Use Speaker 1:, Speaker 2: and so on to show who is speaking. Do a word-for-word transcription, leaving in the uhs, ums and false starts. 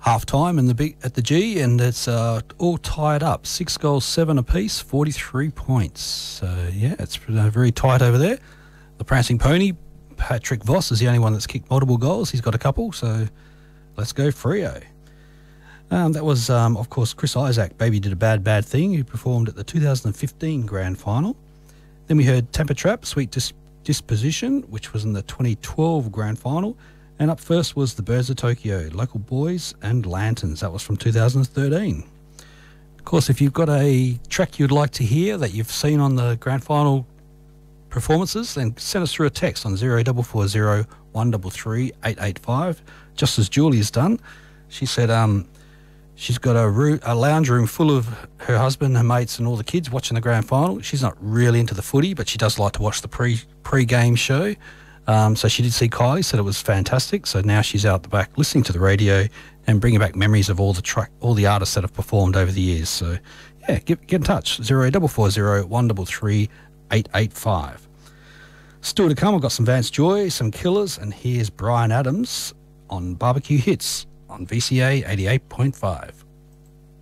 Speaker 1: half time in the big at the G, and it's uh, all tied up. Six goals, seven apiece, forty-three points. So yeah, it's uh, very tight over there. The Prancing Pony, Patrick Voss, is the only one that's kicked multiple goals. He's got a couple, so let's go Freo. Um, that was, um, of course, Chris Isaac, Baby Did a Bad, Bad Thing, who performed at the two thousand fifteen Grand Final. Then we heard Temper Trap, Sweet Dis- Disposition, which was in the twenty twelve Grand Final. And up first was the Birds of Tokyo, Local Boys and Lanterns. That was from two thousand thirteen. Of course, if you've got a track you'd like to hear that you've seen on the Grand Final performances, then send us through a text on zero four four zero, one three three, eight eight five, just as Julie's done. She said um, she's got a, room, a lounge room full of her husband, her mates and all the kids watching the Grand Final. She's not really into the footy, but she does like to watch the pre, pre-game show. Um, so she did see Kylie, said it was fantastic. So now she's out the back listening to the radio and bringing back memories of all the track, all the artists that have performed over the years. So yeah, get, get in touch, zero four four zero, one three three, eight eight five. Still to come, I've got some Vance Joy, some Killers, and here's Brian Adams on Barbecue Hits on V C A eighty-eight point five.